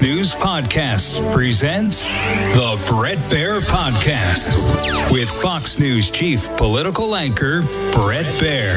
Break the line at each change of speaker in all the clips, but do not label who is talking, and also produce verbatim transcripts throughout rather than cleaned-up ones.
News Podcasts presents the Bret Baier Podcast with Fox News Chief Political Anchor Bret Baier.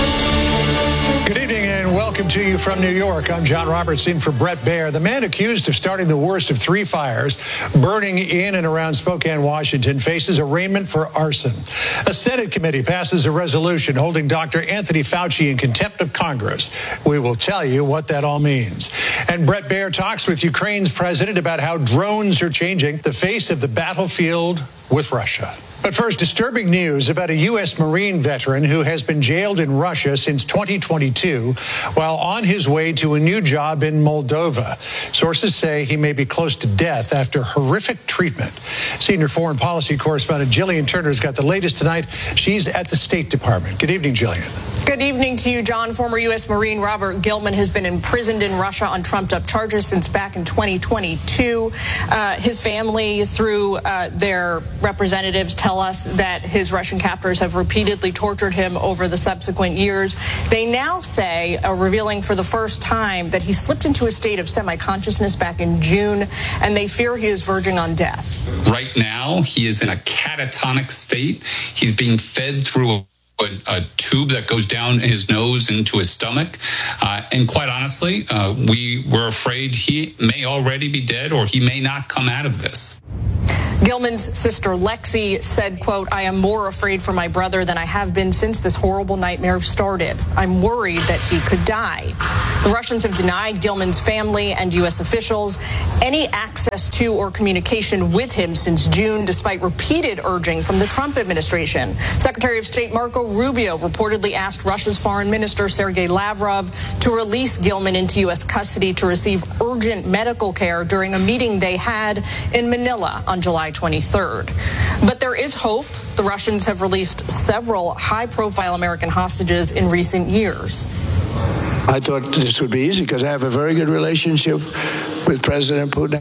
Good evening and welcome to you from New York. I'm John Roberts in for Bret Baier. The man accused of starting the worst of three fires burning in and around Spokane, Washington, faces arraignment for arson. A Senate committee passes a resolution holding Doctor Anthony Fauci in contempt of Congress. We will tell you what that all means. And Bret Baier talks with Ukraine's president about how drones are changing the face of the battlefield with Russia. But first, disturbing news about a U S Marine veteran who has been jailed in Russia since twenty twenty-two while on his way to a new job in Moldova. Sources say he may be close to death after horrific treatment. Senior foreign policy correspondent Jillian Turner has got the latest tonight. She's at the State Department. Good evening, Jillian.
Good evening to you, John. Former U S Marine Robert Gilman has been imprisoned in Russia on trumped-up charges since back in twenty twenty-two. Uh, his family, through uh, their representatives, tell us that his Russian captors have repeatedly tortured him over the subsequent years. They now say, uh, revealing for the first time, that he slipped into a state of semi-consciousness back in June, and they fear he is verging on death.
Right now, he is in a catatonic state. He's being fed through a A, a tube that goes down his nose into his stomach. Uh, and quite honestly, uh, we were afraid he may already be dead or he may not come out of this.
Gilman's sister Lexi said, quote, "I am more afraid for my brother than I have been since this horrible nightmare started. I'm worried that he could die." The Russians have denied Gilman's family and U S officials any access to or communication with him since June, despite repeated urging from the Trump administration. Secretary of State Marco Rubio reportedly asked Russia's Foreign Minister Sergei Lavrov to release Gilman into U S custody to receive urgent medical care during a meeting they had in Manila on July twenty-third. But there is hope. The Russians have released several high-profile American hostages in recent years.
I thought this would be easy because I have a very good relationship with President Putin.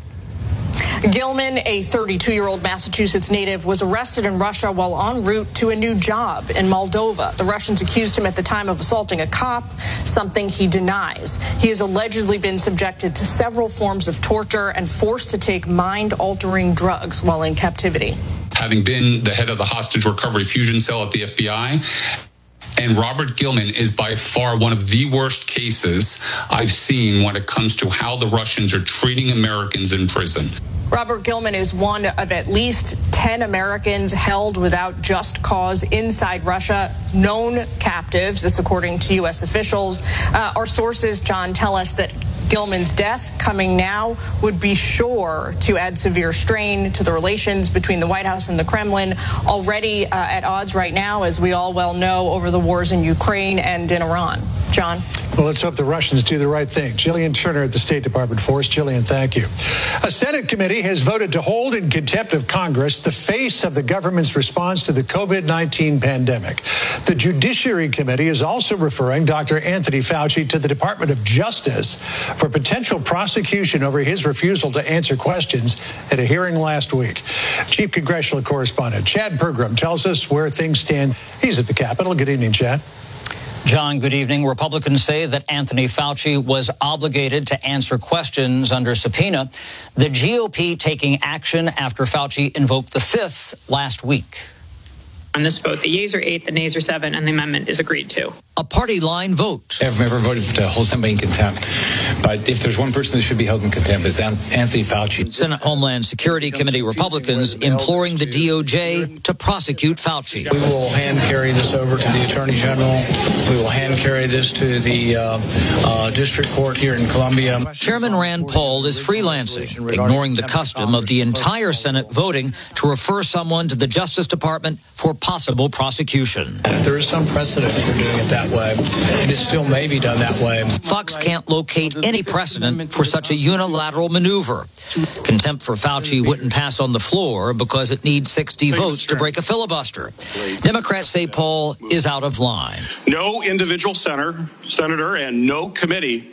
Gilman, a thirty-two-year-old Massachusetts native, was arrested in Russia while en route to a new job in Moldova. The Russians accused him at the time of assaulting a cop, something he denies. He has allegedly been subjected to several forms of torture and forced to take mind-altering drugs while in captivity.
Having been the head of the hostage recovery fusion cell at the F B I, and Robert Gilman is by far one of the worst cases I've seen when it comes to how the Russians are treating Americans in prison.
Robert Gilman is one of at least ten Americans held without just cause inside Russia, known captives, this according to U S officials. Uh, our sources, John, tell us that Gilman's death coming now would be sure to add severe strain to the relations between the White House and the Kremlin, already uh, at odds right now, as we all well know, over the wars in Ukraine and in Iran. John?
Well, let's hope the Russians do the right thing. Jillian Turner at the State Department for us. Jillian, thank you. A Senate committee has voted to hold in contempt of Congress the face of the government's response to the COVID nineteen pandemic. The Judiciary Committee is also referring Doctor Anthony Fauci to the Department of Justice for potential prosecution over his refusal to answer questions at a hearing last week. Chief Congressional Correspondent Chad Pergram tells us where things stand. He's at the Capitol. Good evening, Chad.
John, good evening. Republicans say that Anthony Fauci was obligated to answer questions under subpoena. The G O P taking action after Fauci invoked the fifth last week.
On this vote, the yeas are eight, the nays are seven, and the amendment is agreed to.
A party line vote.
I've never voted to hold somebody in contempt. But if there's one person that should be held in contempt, it's Anthony Fauci.
Senate Homeland Security Committee Republicans imploring the D O J to prosecute Fauci.
We will hand carry this over to the Attorney General. We will hand carry this to the uh, uh, District Court here in Columbia.
Chairman Rand Paul is freelancing, ignoring the custom of the entire Senate voting to refer someone to the Justice Department for possible prosecution.
There is some precedent for doing it that way, and it still may be done that way.
Fox can't locate any precedent for such a unilateral maneuver. Contempt for Fauci wouldn't pass on the floor because it needs sixty votes to break a filibuster. Democrats say Paul is out of line.
No individual senator, senator and no committee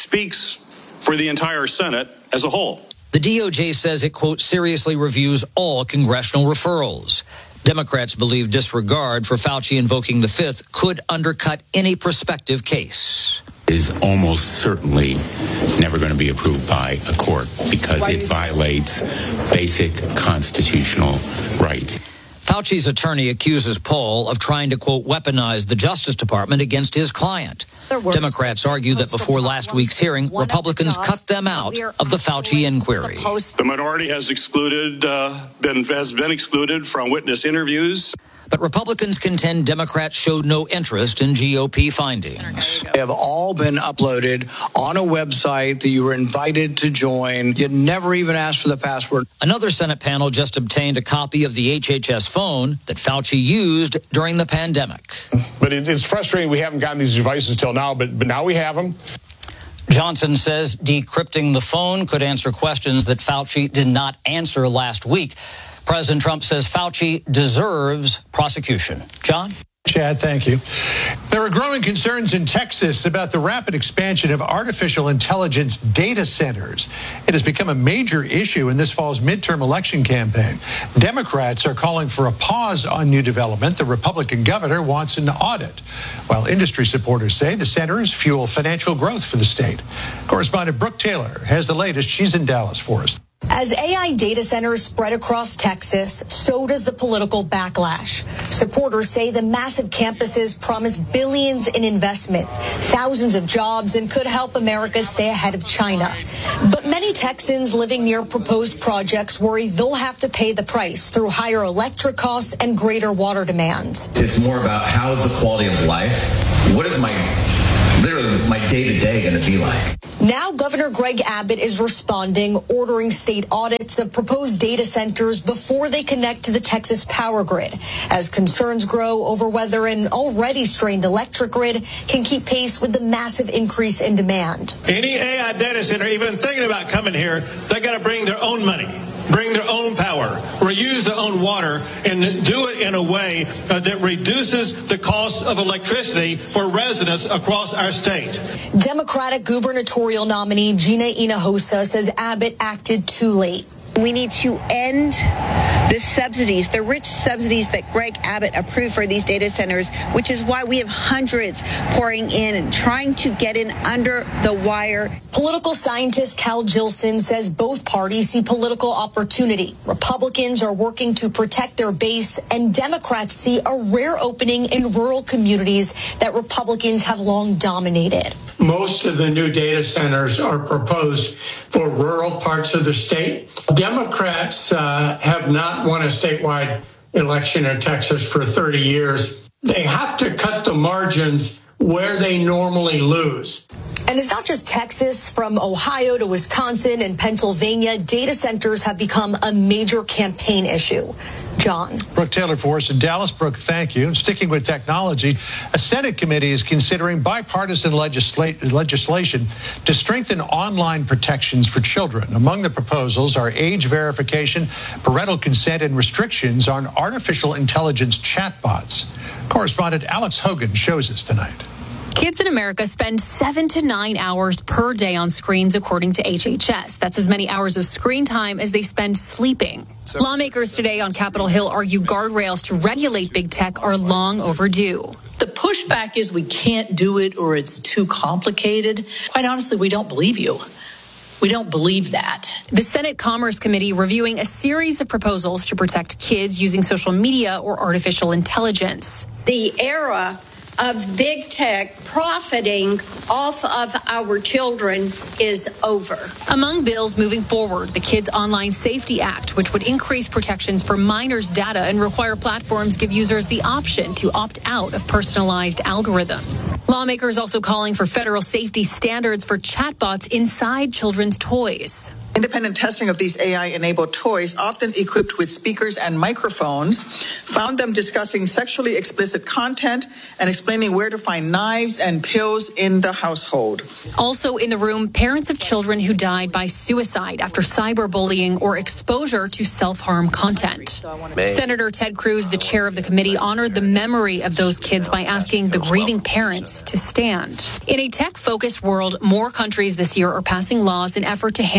speaks for the entire Senate as a whole.
The D O J says it, quote, seriously reviews all congressional referrals. Democrats believe disregard for Fauci invoking the fifth could undercut any prospective case.
is almost certainly never going to be approved by a court because it violates basic constitutional rights.
Fauci's attorney accuses Paul of trying to, quote, weaponize the Justice Department against his client. Democrats argue that before last week's hearing, Republicans cut them out of the Fauci inquiry.
The minority has excluded, uh, been, has been excluded from witness interviews.
But Republicans contend Democrats showed no interest in G O P findings.
They have all been uploaded on a website that you were invited to join. You never even asked for the password.
Another Senate panel just obtained a copy of the H H S phone that Fauci used during the pandemic.
But it, it's frustrating we haven't gotten these devices till now, but, but now we have them.
Johnson says decrypting the phone could answer questions that Fauci did not answer last week. President Trump says Fauci deserves prosecution. John?
Chad, thank you. There are growing concerns in Texas about the rapid expansion of artificial intelligence data centers. It has become a major issue in this fall's midterm election campaign. Democrats are calling for a pause on new development. The Republican governor wants an audit, while industry supporters say the centers fuel financial growth for the state. Correspondent Brooke Taylor has the latest. She's in Dallas for us.
As A I data centers spread across Texas, so does the political backlash. Supporters say the massive campuses promise billions in investment, thousands of jobs, and could help America stay ahead of China. But many Texans living near proposed projects worry they'll have to pay the price through higher electric costs and greater water demands.
It's more about how is the quality of life? What is my, literally, my day-to-day going to be like?
Now Governor Greg Abbott is responding, ordering state audits of proposed data centers before they connect to the Texas power grid, as concerns grow over whether an already strained electric grid can keep pace with the massive increase in demand.
Any A I data center even thinking about coming here, they got to bring their own money, bring their own power, reuse their own water, and do it in a way uh, that reduces the cost of electricity for residents across our state.
Democratic gubernatorial nominee Gina Hinojosa says Abbott acted too late.
We need to end the subsidies, the rich subsidies that Greg Abbott approved for these data centers, which is why we have hundreds pouring in and trying to get in under the wire.
Political scientist Cal Jilson says both parties see political opportunity. Republicans are working to protect their base, and Democrats see a rare opening in rural communities that Republicans have long dominated.
Most of the new data centers are proposed for rural parts of the state. Democrats uh, have not won a statewide election in Texas for thirty years. They have to cut the margins where they normally lose.
And it's not just Texas. From Ohio to Wisconsin and Pennsylvania, data centers have become a major campaign issue. John.
Brooke Taylor for us in Dallas. Brooke, thank you. Sticking with technology, a Senate committee is considering bipartisan legisla- legislation to strengthen online protections for children. Among the proposals are age verification, parental consent, and restrictions on artificial intelligence chatbots. Correspondent Alex Hogan shows us tonight.
Kids in America spend seven to nine hours per day on screens, according to H H S. That's as many hours of screen time as they spend sleeping. Lawmakers today on Capitol Hill argue guardrails to regulate big tech are long overdue.
The pushback is we can't do it or it's too complicated. Quite honestly, we don't believe you. We don't believe that.
The Senate Commerce Committee reviewing a series of proposals to protect kids using social media or artificial intelligence.
The era of big tech profiting off of our children is over.
Among bills moving forward, the Kids Online Safety Act, which would increase protections for minors' data and require platforms give users the option to opt out of personalized algorithms. Lawmakers also calling for federal safety standards for chatbots inside children's toys.
Independent testing of these A I-enabled toys, often equipped with speakers and microphones, found them discussing sexually explicit content and explaining where to find knives and pills in the household.
Also in the room, parents of children who died by suicide after cyberbullying or exposure to self-harm content. Senator Ted Cruz, the chair of the committee, honored the memory of those kids by asking the grieving parents to stand. In a tech-focused world, more countries this year are passing laws in effort to handle this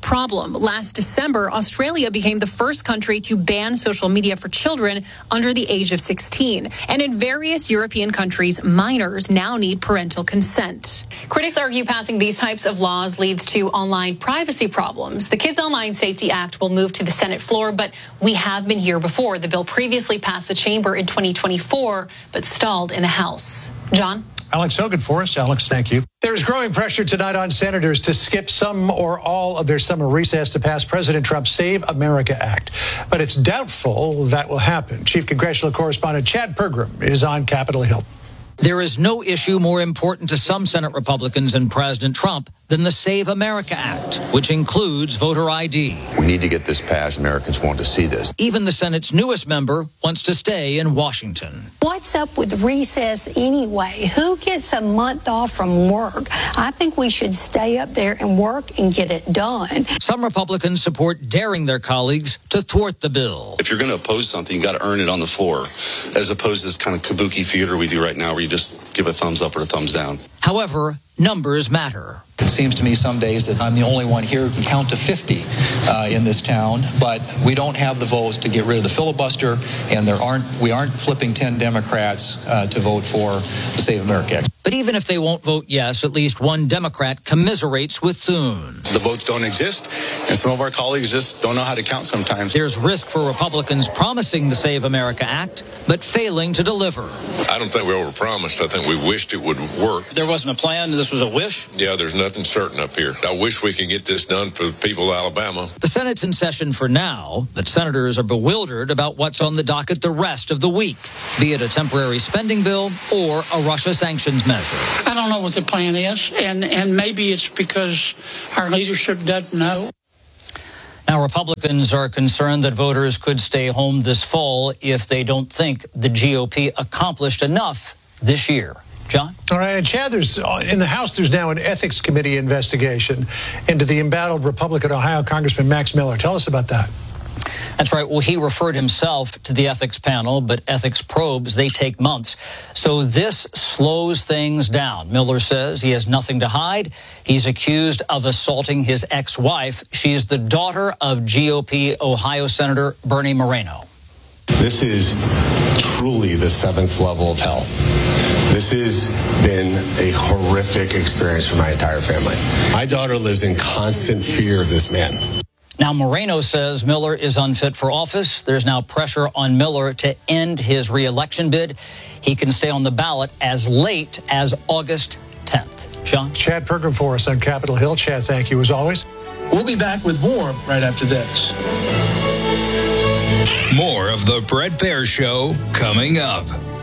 problem. Last December, Australia became the first country to ban social media for children under the age of sixteen. And in various European countries, minors now need parental consent. Critics argue passing these types of laws leads to online privacy problems. The Kids Online Safety Act will move to the Senate floor, but we have been here before. The bill previously passed the chamber in twenty twenty-four, but stalled in the House. John?
Alex Hogan for us. Alex, thank you. There's growing pressure tonight on senators to skip some or all of their summer recess to pass President Trump's Save America Act. But it's doubtful that will happen. Chief Congressional Correspondent Chad Pergram is on Capitol Hill.
There is no issue more important to some Senate Republicans and President Trump than the Save America Act, which includes voter I D.
We need to get this passed. Americans want to see this.
Even the Senate's newest member wants to stay in Washington.
What's up with recess anyway? Who gets a month off from work? I think we should stay up there and work and get it done.
Some Republicans support daring their colleagues to thwart the bill.
If you're going to oppose something, you got to earn it on the floor, as opposed to this kind of kabuki theater we do right now where you just give a thumbs up or a thumbs down.
However, numbers matter.
It seems to me some days that I'm the only one here who can count to fifty uh, in this town, but we don't have the votes to get rid of the filibuster, and there aren't we aren't flipping ten Democrats uh, to vote for the Save America Act.
But even if they won't vote yes, at least one Democrat commiserates with Thune.
The votes don't exist, and some of our colleagues just don't know how to count sometimes.
There's risk for Republicans promising the Save America Act, but failing to deliver.
I don't think we overpromised. I think we wished it would work.
There wasn't a plan. This was a wish?
Yeah, there's nothing certain up here. I wish we could get this done for the people of Alabama.
The Senate's in session for now, but senators are bewildered about what's on the docket the rest of the week, be it a temporary spending bill or a Russia sanctions measure.
I don't know what the plan is, and, and maybe it's because our leadership doesn't know.
Now, Republicans are concerned that voters could stay home this fall if they don't think the G O P accomplished enough this year. John?
All right, and Chad, there's, in the House, there's now an ethics committee investigation into the embattled Republican Ohio Congressman Max Miller. Tell us about that.
That's right. Well, he referred himself to the ethics panel, but ethics probes, they take months. So this slows things down. Miller says he has nothing to hide. He's accused of assaulting his ex-wife. She's the daughter of G O P Ohio Senator Bernie Moreno.
This is truly the seventh level of hell. This has been a horrific experience for my entire family. My daughter lives in constant fear of this man.
Now, Moreno says Miller is unfit for office. There's now pressure on Miller to end his reelection bid. He can stay on the ballot as late as August tenth. Sean?
Chad Pergram for us on Capitol Hill. Chad, thank you as always.
We'll be back with more right after this.
More of the Bret Baier Show coming up.